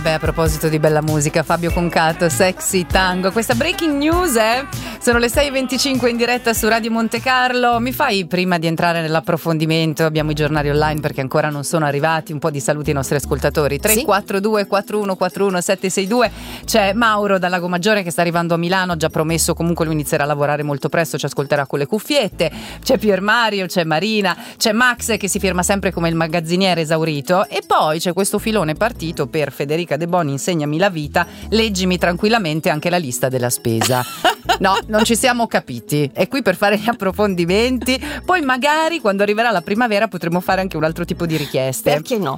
Beh, a proposito di bella musica, Fabio Concato, Sexy Tango. Questa breaking news sono le 6:25 in diretta su Radio Monte Carlo. Mi fai, prima di entrare nell'approfondimento, abbiamo i giornali online perché ancora non sono arrivati, un po' di saluti ai nostri ascoltatori. 342 4141 762. C'è Mauro da Lago Maggiore che sta arrivando a Milano, ha già promesso, comunque lui inizierà a lavorare molto presto, ci ascolterà con le cuffiette. C'è Pier Mario, c'è Marina, c'è Max che si firma sempre come il magazziniere esaurito, e poi c'è questo filone partito per Federica De Boni, insegnami la vita, leggimi tranquillamente anche la lista della spesa. No, non ci siamo capiti, è qui per fare gli approfondimenti, poi magari quando arriverà la primavera potremo fare anche un altro tipo di richieste. Perché no?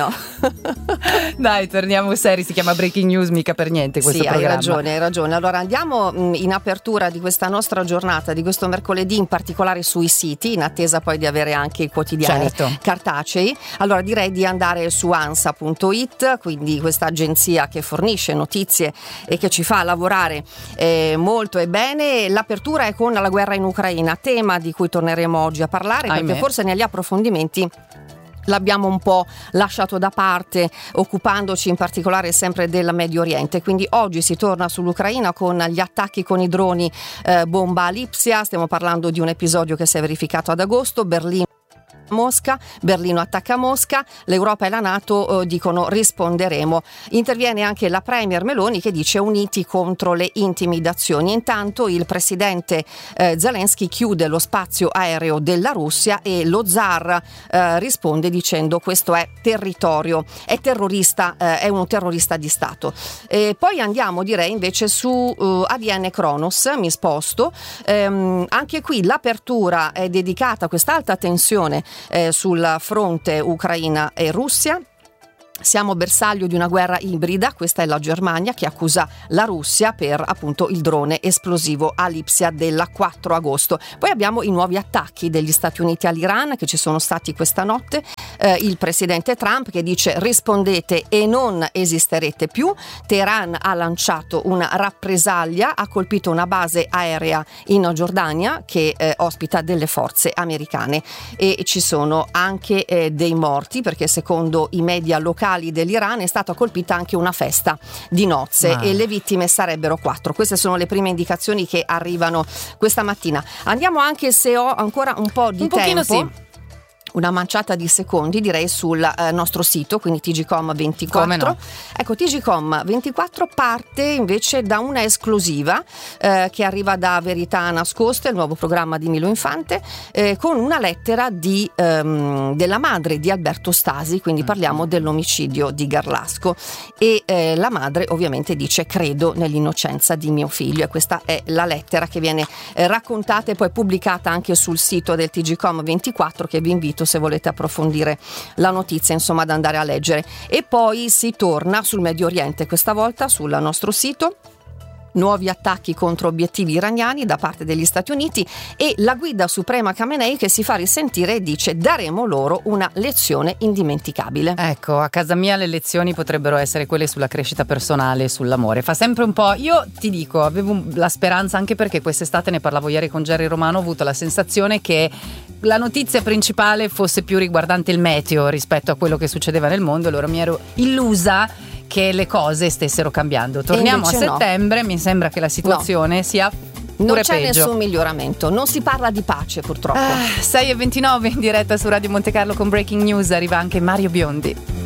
Dai, torniamo seri, si chiama Breaking News mica per niente questo programma. Hai ragione. Allora andiamo in apertura di questa nostra giornata, di questo mercoledì, in particolare sui siti, in attesa poi di avere anche i quotidiani cartacei. Allora direi di andare su ansa.it, quindi questa agenzia che fornisce notizie e che ci fa lavorare molto e bene. L'apertura è con la guerra in Ucraina, tema di cui torneremo oggi a parlare, perché forse negli approfondimenti l'abbiamo un po' lasciato da parte, occupandoci in particolare sempre del Medio Oriente. Quindi oggi si torna sull'Ucraina con gli attacchi con i droni bomba a Lipsia. Stiamo parlando di un episodio che si è verificato ad agosto. Berlino attacca Mosca, l'Europa e la NATO dicono risponderemo. Interviene anche la premier Meloni che dice uniti contro le intimidazioni. Intanto il presidente Zelensky chiude lo spazio aereo della Russia e lo zar risponde dicendo questo è territorio, è terrorista, è un terrorista di Stato. Poi andiamo direi invece su ADN Kronos, mi sposto. Anche qui l'apertura è dedicata a questa alta tensione sul fronte Ucraina e Russia. Siamo bersaglio di una guerra ibrida, questa è la Germania che accusa la Russia per appunto il drone esplosivo a Lipsia del 4 agosto. Poi abbiamo i nuovi attacchi degli Stati Uniti all'Iran che ci sono stati questa notte, il presidente Trump che dice rispondete e non esisterete più. Teheran ha lanciato una rappresaglia, ha colpito una base aerea in Giordania che ospita delle forze americane, e ci sono anche dei morti perché secondo i media locali dell'Iran è stata colpita anche una festa di nozze e le vittime sarebbero 4. Queste sono le prime indicazioni che arrivano questa mattina. Andiamo, anche se ho ancora un po' di tempo, una manciata di secondi direi sul nostro sito, quindi TGcom24. Come no? Ecco, TGcom24 parte invece da una esclusiva che arriva da Verità Nascoste, il nuovo programma di Milo Infante, con una lettera della madre di Alberto Stasi, quindi parliamo dell'omicidio di Garlasco, e la madre ovviamente dice credo nell'innocenza di mio figlio, e questa è la lettera che viene raccontata e poi pubblicata anche sul sito del TGcom24, che vi invito, se volete approfondire la notizia, insomma, ad andare a leggere. E poi si torna sul Medio Oriente, questa volta sul nostro sito. Nuovi attacchi contro obiettivi iraniani da parte degli Stati Uniti e la guida suprema Khamenei che si fa risentire e dice daremo loro una lezione indimenticabile. Ecco, a casa mia le lezioni potrebbero essere quelle sulla crescita personale e sull'amore. Fa sempre un po', io ti dico, avevo la speranza, anche perché quest'estate ne parlavo ieri con Jerry Romano, ho avuto la sensazione che la notizia principale fosse più riguardante il meteo rispetto a quello che succedeva nel mondo. Allora mi ero illusa che le cose stessero cambiando. Torniamo a settembre, mi sembra che la situazione sia pure non c'è peggio. Nessun miglioramento, non si parla di pace purtroppo. 6:29 in diretta su Radio Monte Carlo con Breaking News, arriva anche Mario Biondi.